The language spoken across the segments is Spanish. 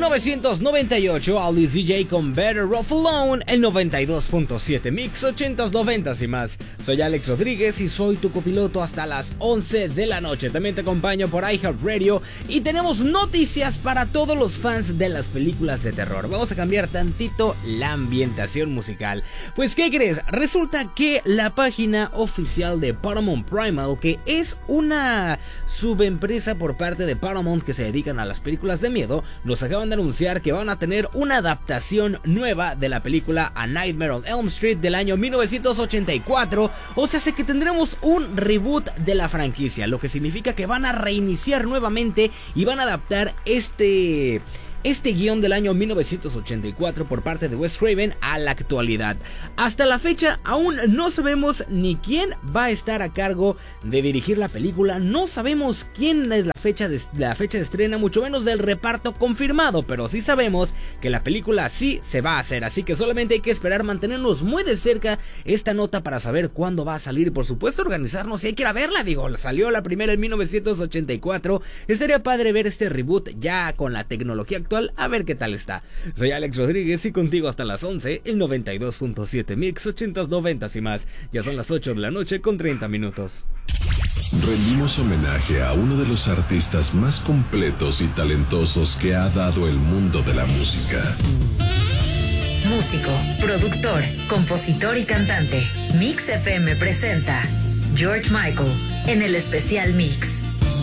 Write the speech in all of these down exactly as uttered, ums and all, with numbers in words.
novecientos noventa y ocho, Alice D J con Better Off Alone, el noventa y dos punto siete Mix, ochentas, noventas y más. Soy Alex Rodríguez y soy tu copiloto hasta las once de la noche. También te acompaño por iHeartRadio y tenemos noticias para todos los fans de las películas de terror. Vamos a cambiar tantito la ambientación musical. Pues, ¿qué crees? Resulta que la página oficial de Paramount Primal, que es una subempresa por parte de Paramount que se dedican a las películas de miedo, nos acaban de anunciar que van a tener una adaptación nueva de la película A Nightmare on Elm Street del año mil novecientos ochenta y cuatro, o sea, sé que tendremos un reboot de la franquicia, lo que significa que van a reiniciar nuevamente y van a adaptar este... Este guión del año mil novecientos ochenta y cuatro por parte de Wes Craven a la actualidad. Hasta la fecha aún no sabemos ni quién va a estar a cargo de dirigir la película, no sabemos quién es la fecha de, la fecha de estreno, mucho menos del reparto confirmado, pero sí sabemos que la película sí se va a hacer, así que solamente hay que esperar, mantenernos muy de cerca esta nota para saber cuándo va a salir y por supuesto organizarnos si hay que ir a verla. Digo, salió la primera en mil novecientos ochenta y cuatro, estaría padre ver este reboot ya con la tecnología actual, a ver qué tal está. Soy Alex Rodríguez y contigo hasta las once, el noventa y dos punto siete Mix, ochentas, noventas y más. Ya son las ocho de la noche con treinta minutos. Rendimos homenaje a uno de los artistas más completos y talentosos que ha dado el mundo de la música. Músico, productor, compositor y cantante. Mix F M presenta George Michael en el especial Mix.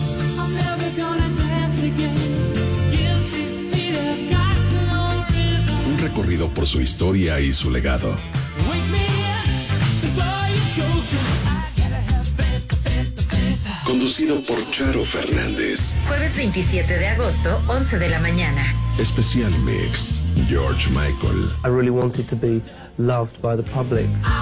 Un recorrido por su historia y su legado. Conducido por Charo Fernández. Jueves veintisiete de agosto, once de la mañana. Especial Mix, George Michael. I really wanted to be loved by the public.